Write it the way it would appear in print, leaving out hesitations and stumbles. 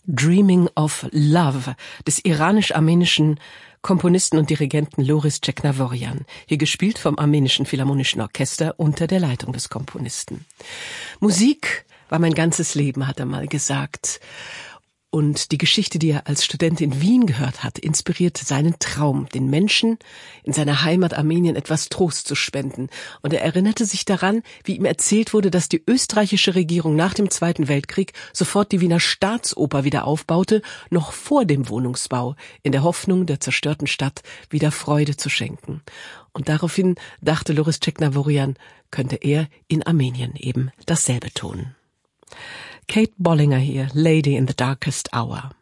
Dreaming of Love des iranisch-armenischen Komponisten und Dirigenten Loris Tscheknavorian, hier gespielt vom Armenischen Philharmonischen Orchester unter der Leitung des Komponisten. Musik war mein ganzes Leben, hat er mal gesagt. Und die Geschichte, die er als Student in Wien gehört hat, inspiriert seinen Traum, den Menschen in seiner Heimat Armenien etwas Trost zu spenden. Und er erinnerte sich daran, wie ihm erzählt wurde, dass die österreichische Regierung nach dem Zweiten Weltkrieg sofort die Wiener Staatsoper wieder aufbaute, noch vor dem Wohnungsbau, in der Hoffnung, der zerstörten Stadt wieder Freude zu schenken. Und daraufhin dachte Loris Tscheknavorian, könnte er in Armenien eben dasselbe tun. Kate Bollinger hier, Lady in the Darkest Hour.